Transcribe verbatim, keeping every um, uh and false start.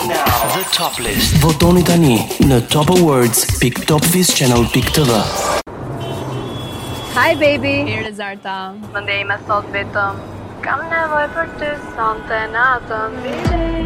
The Top List. Votoni tani në top awards dot top vis channel dot t v. Hi baby. Mirë Zarta. Mëndej me sot vetëm kam nevoj për ty sonte natën.